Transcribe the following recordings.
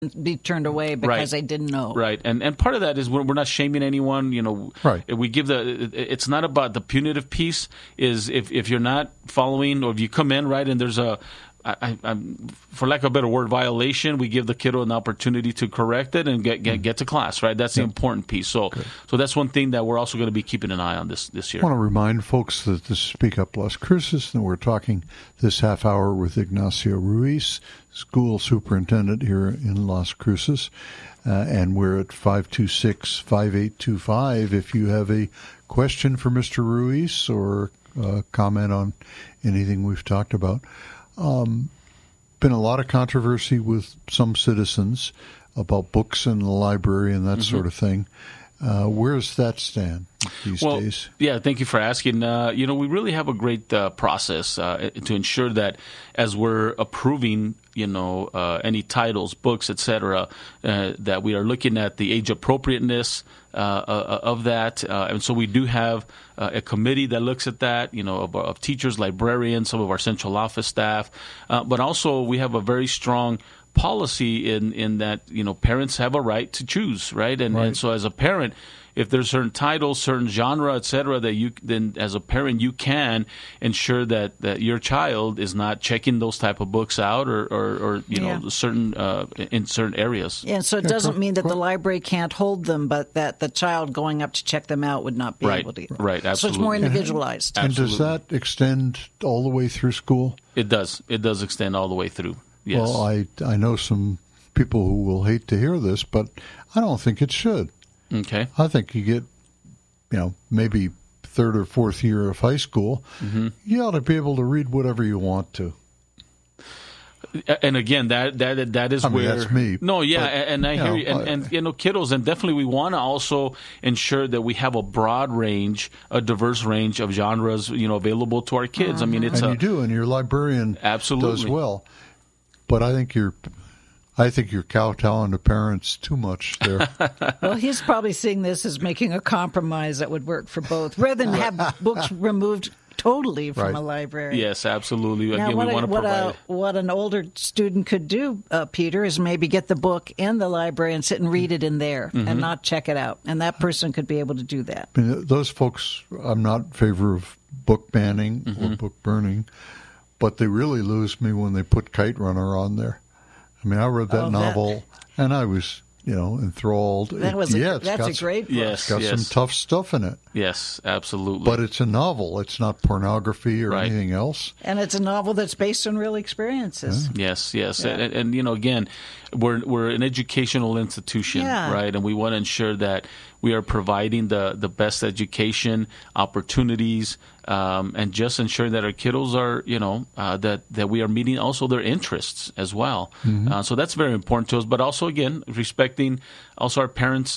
be turned away because they didn't know. Right, and part of that is we're not shaming anyone. Right. We give it's not about the punitive piece. Is if you're not following, or if you come in right and there's for lack of a better word, violation, we give the kiddo an opportunity to correct it and get to class. Right, that's the important piece. So that's one thing that we're also going to be keeping an eye on this year. I want to remind folks that this is Speak Up Las Cruces, and we're talking this half hour with Ignacio Ruiz, school superintendent here in Las Cruces, and we're at 526-5825. If you have a question for Mr. Ruiz or comment on anything we've talked about. Been a lot of controversy with some citizens about books in the library and that sort of thing. Where does that stand these days? Yeah, thank you for asking. We really have a great process to ensure that as we're approving, any titles, books, etc., that we are looking at the age appropriateness of that. And so we do have a committee that looks at that, of teachers, librarians, some of our central office staff. But also we have a very strong policy in that, parents have a right to choose, right? And so as a parent, if there's certain titles, certain genre, et cetera, then as a parent, you can ensure that your child is not checking those type of books out or certain in certain areas. Yeah, so it doesn't mean that the library can't hold them, but that the child going up to check them out would not be able to. Right, absolutely. So it's more individualized. And does that extend all the way through school? It does. It does extend all the way through. Yes. Well, I know some people who will hate to hear this, but I don't think it should. Okay. I think you get, maybe third or fourth year of high school, you ought to be able to read whatever you want to. And again, that is where that's me. No, yeah, but, and I hear you, and kiddos, and definitely we want to also ensure that we have a broad range, a diverse range of genres, available to our kids. I mean, you do, and your librarian absolutely does well. But I think you're kowtowing to parents too much there. Well, he's probably seeing this as making a compromise that would work for both, rather than have books removed totally from a library. Yes, absolutely. Now, Again, we want to provide. What an older student could do, Peter, is maybe get the book in the library and sit and read it in there and not check it out. And that person could be able to do that. I mean, those folks, I'm not in favor of book banning or book burning, but they really lose me when they put Kite Runner on there. I mean, I read that novel, and I was, enthralled. That's a great book. Yes, it's got some tough stuff in it. Yes, absolutely. But it's a novel. It's not pornography or anything else. And it's a novel that's based on real experiences. Yeah. Yes. Yeah. And again, we're an educational institution, right? And we want to ensure that we are providing the best education opportunities, and just ensuring that our kiddos are, that we are meeting also their interests as well. So that's very important to us. But also, again, respecting also our parents,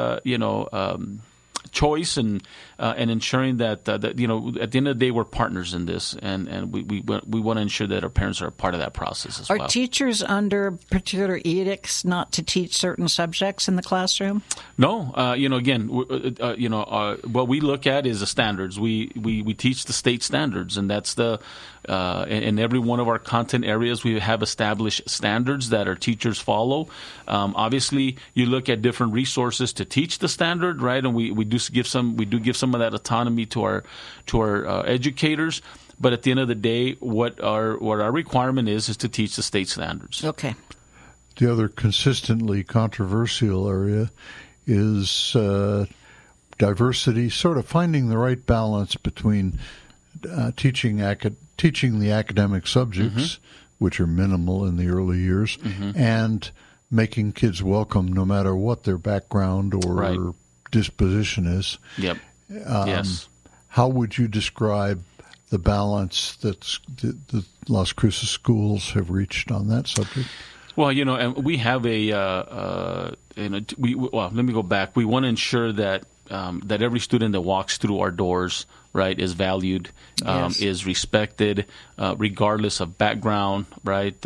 choice and ensuring that at the end of the day we're partners in this, and we want to ensure that our parents are a part of that process as well. Are teachers under particular edicts not to teach certain subjects in the classroom? No, again, what we look at is the standards. We teach the state standards, and that's in every one of our content areas we have established standards that our teachers follow. Obviously, you look at different resources to teach the standard, right? And we do give some of that autonomy to our educators. But at the end of the day, what our requirement is to teach the state standards. Okay. The other consistently controversial area is diversity, sort of finding the right balance between teaching the academic subjects, which are minimal in the early years, and making kids welcome no matter what their background or disposition is. Yep. Yes. How would you describe the balance that the Las Cruces schools have reached on that subject? Well, and we have let me go back. We want to ensure that every student that walks through our doors, right, is valued, is respected, regardless of background, right?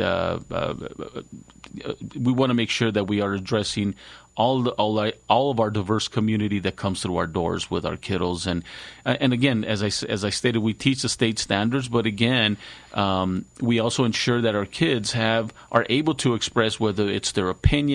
We want to make sure that we are addressing all of our diverse community that comes through our doors with our kiddos, and again, as I stated, we teach the state standards, but again, we also ensure that our kids are able to express whether it's their opinion.